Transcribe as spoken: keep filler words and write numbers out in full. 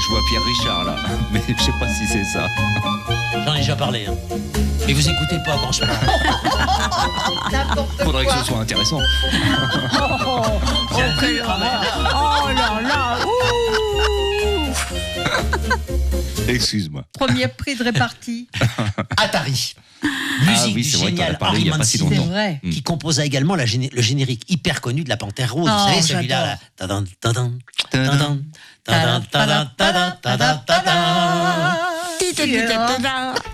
vois Pierre Richard là, mais je sais pas si c'est ça. J'en ai déjà parlé. Hein. Et vous écoutez pas quand je parle. N'importe Faudrait que quoi. ce soit intéressant. Oh, quel- oh là là, ouh. Excuse-moi. Premier prix de répartie. Atari. Ah Musique oui, du c'est vrai, t'en as génial parlé il Harry y a pas si Mancini, C'est longtemps. vrai. qui composa également la géné- le générique hyper connu de la Panthère Rose. Oh, Vous savez, celui-là. Là. j'adore. Tadam, tadam, tadam, tadam, tadam, tadam, tadam, tadam, tadam. Ti, ti, ti, ti, ti, ti.